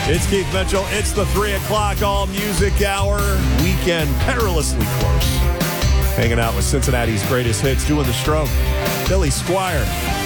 It's Keith Mitchell. It's the 3 o'clock All Music Hour. Weekend perilously close. Hanging out with Cincinnati's greatest hits, doing the stroke. Billy Squier.